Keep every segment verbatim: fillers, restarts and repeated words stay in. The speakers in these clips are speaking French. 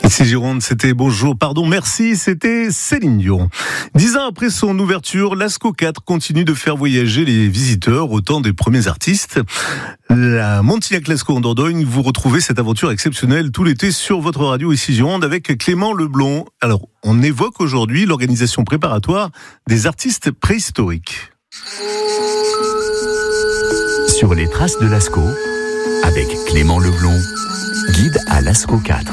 C'est Gironde, c'était bonjour, pardon, merci, c'était Céline Dion. Dix ans après son ouverture, Lascaux quatre continue de faire voyager les visiteurs au temps des premiers artistes. La Montignac-Lascaux en Dordogne, vous retrouvez cette aventure exceptionnelle tout l'été sur votre radio ici Gironde avec Clément Leblond. Alors, on évoque aujourd'hui l'organisation préparatoire des artistes préhistoriques. Sur les traces de Lascaux, avec Clément Leblond, guide à Lascaux quatre.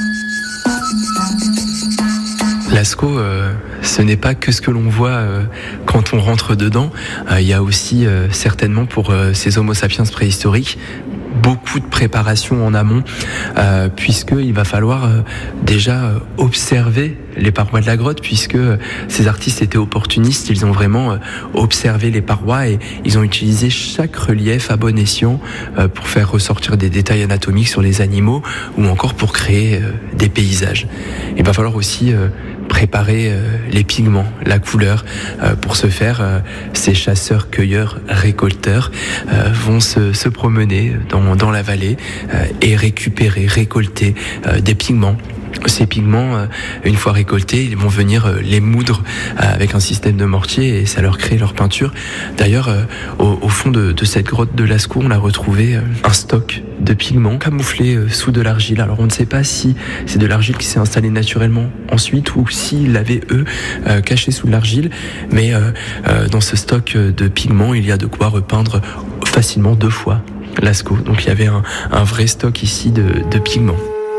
Lascaux, euh, ce n'est pas que ce que l'on voit euh, quand on rentre dedans. Euh, il y a aussi euh, certainement pour euh, ces Homo sapiens préhistoriques beaucoup de préparation en amont, euh, puisqu'il va falloir euh, déjà euh, observer les parois de la grotte, puisque euh, ces artistes étaient opportunistes, ils ont vraiment euh, observé les parois et ils ont utilisé chaque relief à bon escient euh, pour faire ressortir des détails anatomiques sur les animaux ou encore pour créer euh, des paysages. Il va falloir aussi euh, préparer euh, les pigments, la couleur. Euh, pour ce faire, euh, ces chasseurs, cueilleurs, récolteurs euh, vont se, se promener dans, dans la vallée euh, et récupérer, récolter euh, des pigments. Ces pigments, euh, une fois récoltés, ils vont venir euh, les moudre euh, avec un système de mortier et ça leur crée leur peinture. D'ailleurs, euh, au, au fond de, de cette grotte de Lascaux, on a retrouvé euh, un stock de pigments camouflés euh, sous de l'argile. Alors on ne sait pas si c'est de l'argile qui s'est installée naturellement ensuite ou s'ils l'avaient eux euh, caché sous l'argile. Mais euh, euh, dans ce stock de pigments, il y a de quoi repeindre facilement deux fois Lascaux. Donc il y avait un, un vrai stock ici de, de pigments.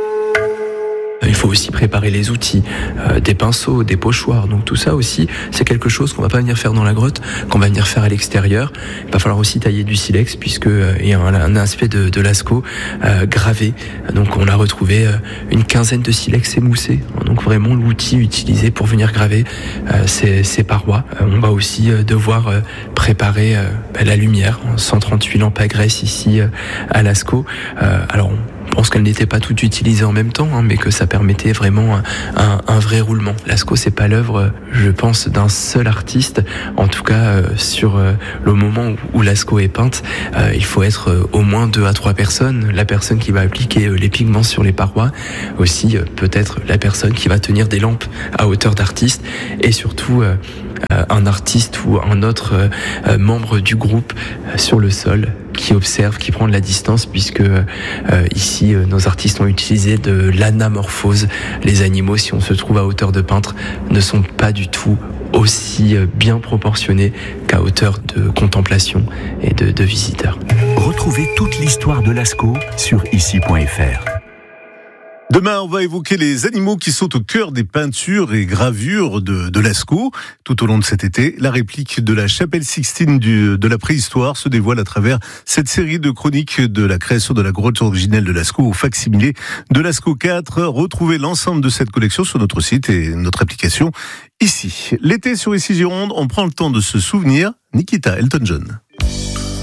Il faut aussi préparer les outils, euh, des pinceaux, des pochoirs. Donc tout ça aussi, c'est quelque chose qu'on va pas venir faire dans la grotte, qu'on va venir faire à l'extérieur. Il va falloir aussi tailler du silex puisque euh, il y a un, un aspect de, de Lascaux euh, gravé. Donc on a retrouvé euh, une quinzaine de silex émoussés. Donc vraiment l'outil utilisé pour venir graver euh, ces, ces parois. Euh, on va aussi euh, devoir euh, préparer euh, la lumière, cent trente-huit lampes à graisse ici euh, à Lascaux. Euh, alors on Je pense qu'elles n'étaient pas toutes utilisées en même temps, hein, mais que ça permettait vraiment un, un, un vrai roulement. Lascaux, c'est pas l'œuvre, je pense, d'un seul artiste. En tout cas, euh, sur euh, le moment où, où Lascaux est peinte, euh, il faut être euh, au moins deux à trois personnes. La personne qui va appliquer euh, les pigments sur les parois, aussi euh, peut-être la personne qui va tenir des lampes à hauteur d'artiste, et surtout euh, euh, un artiste ou un autre euh, euh, membre du groupe euh, sur le sol, qui observe, qui prend de la distance, puisque euh, ici, euh, nos artistes ont utilisé de l'anamorphose. Les animaux, si on se trouve à hauteur de peintre, ne sont pas du tout aussi euh, bien proportionnés qu'à hauteur de contemplation et de, de visiteurs. Retrouvez toute l'histoire de Lascaux sur ici point f r. Demain, on va évoquer les animaux qui sont au cœur des peintures et gravures de, de Lascaux. Tout au long de cet été, la réplique de la chapelle Sixtine du, de la préhistoire se dévoile à travers cette série de chroniques de la création de la grotte originelle de Lascaux au facsimilé de Lascaux quatre. Retrouvez l'ensemble de cette collection sur notre site et notre application ici. L'été sur Ici Gironde, on prend le temps de se souvenir. Nikita Elton John.